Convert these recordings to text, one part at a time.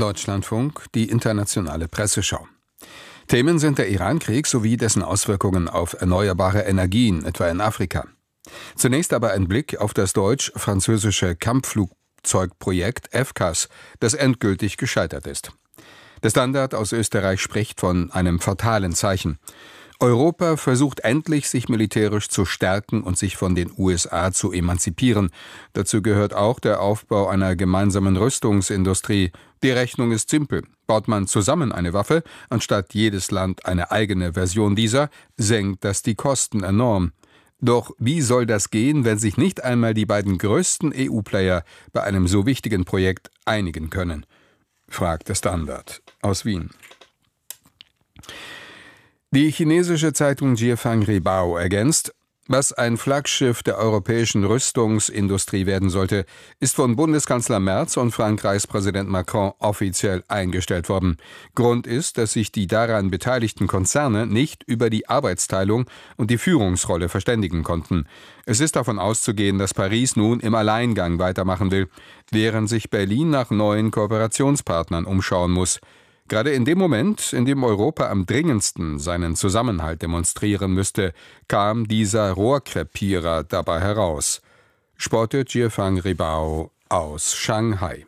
Deutschlandfunk, die internationale Presseschau. Themen sind der Iran-Krieg sowie dessen Auswirkungen auf erneuerbare Energien, etwa in Afrika. Zunächst aber ein Blick auf das deutsch-französische Kampfflugzeugprojekt FCAS, das endgültig gescheitert ist. Der Standard aus Österreich spricht von einem fatalen Zeichen. Europa versucht endlich, sich militärisch zu stärken und sich von den USA zu emanzipieren. Dazu gehört auch der Aufbau einer gemeinsamen Rüstungsindustrie. Die Rechnung ist simpel. Baut man zusammen eine Waffe, anstatt jedes Land eine eigene Version dieser, senkt das die Kosten enorm. Doch wie soll das gehen, wenn sich nicht einmal die beiden größten EU-Player bei einem so wichtigen Projekt einigen können? Fragt der Standard aus Wien. Die chinesische Zeitung Jiefang Ribao ergänzt: Was ein Flaggschiff der europäischen Rüstungsindustrie werden sollte, ist von Bundeskanzler Merz und Frankreichs Präsident Macron offiziell eingestellt worden. Grund ist, dass sich die daran beteiligten Konzerne nicht über die Arbeitsteilung und die Führungsrolle verständigen konnten. Es ist davon auszugehen, dass Paris nun im Alleingang weitermachen will, während sich Berlin nach neuen Kooperationspartnern umschauen muss. Gerade in dem Moment, in dem Europa am dringendsten seinen Zusammenhalt demonstrieren müsste, kam dieser Rohrkrepierer dabei heraus, spottet Jiefang Ribao aus Shanghai.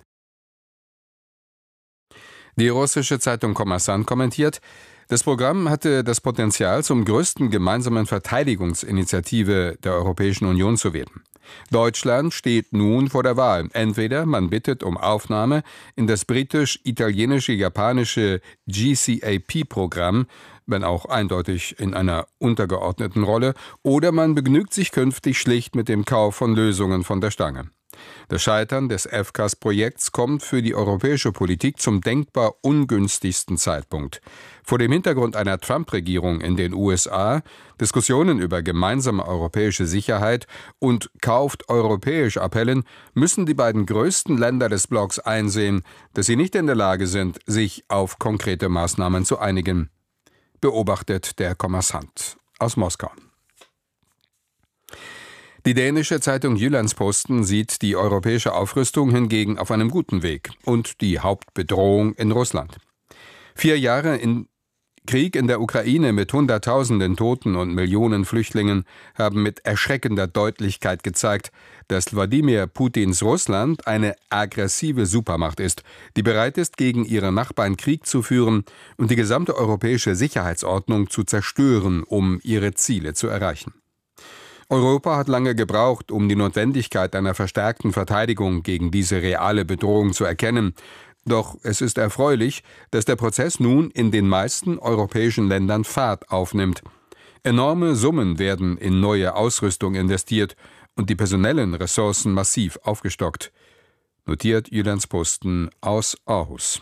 Die russische Zeitung Kommersant kommentiert: Das Programm hatte das Potenzial, zum größten gemeinsamen Verteidigungsinitiative der Europäischen Union zu werden. Deutschland steht nun vor der Wahl. Entweder man bittet um Aufnahme in das britisch-italienische-japanische GCAP-Programm, wenn auch eindeutig in einer untergeordneten Rolle, oder man begnügt sich künftig schlicht mit dem Kauf von Lösungen von der Stange. Das Scheitern des FCAS-Projekts kommt für die europäische Politik zum denkbar ungünstigsten Zeitpunkt. Vor dem Hintergrund einer Trump-Regierung in den USA, Diskussionen über gemeinsame europäische Sicherheit und kauft europäisch Appellen, müssen die beiden größten Länder des Blocks einsehen, dass sie nicht in der Lage sind, sich auf konkrete Maßnahmen zu einigen. Beobachtet der Kommersant aus Moskau. Die dänische Zeitung Jyllands-Posten sieht die europäische Aufrüstung hingegen auf einem guten Weg und die Hauptbedrohung in Russland. 4 Jahre in Krieg in der Ukraine mit Hunderttausenden Toten und Millionen Flüchtlingen haben mit erschreckender Deutlichkeit gezeigt, dass Wladimir Putins Russland eine aggressive Supermacht ist, die bereit ist, gegen ihre Nachbarn Krieg zu führen und die gesamte europäische Sicherheitsordnung zu zerstören, um ihre Ziele zu erreichen. Europa hat lange gebraucht, um die Notwendigkeit einer verstärkten Verteidigung gegen diese reale Bedrohung zu erkennen. Doch es ist erfreulich, dass der Prozess nun in den meisten europäischen Ländern Fahrt aufnimmt. Enorme Summen werden in neue Ausrüstung investiert und die personellen Ressourcen massiv aufgestockt, notiert Jyllands-Posten aus Aarhus.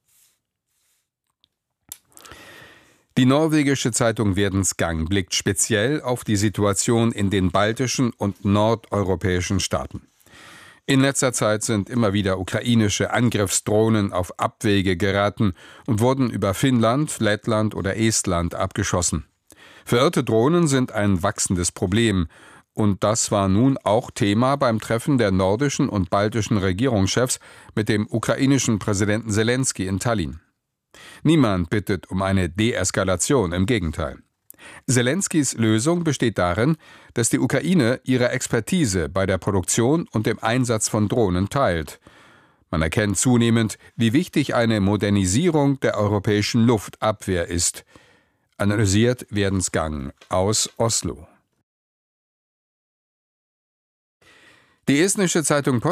Die norwegische Zeitung Verdensgang blickt speziell auf die Situation in den baltischen und nordeuropäischen Staaten. In letzter Zeit sind immer wieder ukrainische Angriffsdrohnen auf Abwege geraten und wurden über Finnland, Lettland oder Estland abgeschossen. Verirrte Drohnen sind ein wachsendes Problem, und das war nun auch Thema beim Treffen der nordischen und baltischen Regierungschefs mit dem ukrainischen Präsidenten Selenskyj in Tallinn. Niemand bittet um eine Deeskalation, im Gegenteil. Selenskys Lösung besteht darin, dass die Ukraine ihre Expertise bei der Produktion und dem Einsatz von Drohnen teilt. Man erkennt zunehmend, wie wichtig eine Modernisierung der europäischen Luftabwehr ist, analysiert Verdensgang aus Oslo. Die estnische Zeitung